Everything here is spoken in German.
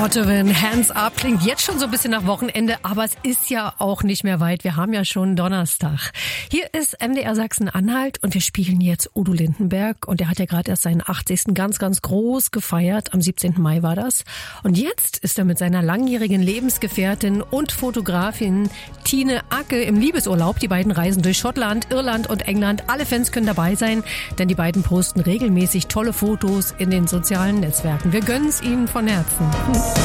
Ottowin, Hands Up, klingt jetzt schon so ein bisschen nach Wochenende, aber es ist ja auch nicht mehr weit. Wir haben ja schon Donnerstag. Hier ist MDR Sachsen-Anhalt und wir spielen jetzt Udo Lindenberg und der hat ja gerade erst seinen 80. ganz groß gefeiert. Am 17. Mai war das. Und jetzt ist er mit seiner langjährigen Lebensgefährtin und Fotografin Tine Acke im Liebesurlaub. Die beiden reisen durch Schottland, Irland und England. Alle Fans können dabei sein, denn die beiden posten regelmäßig tolle Fotos in den sozialen Netzwerken. Wir gönnen es ihnen von Herzen.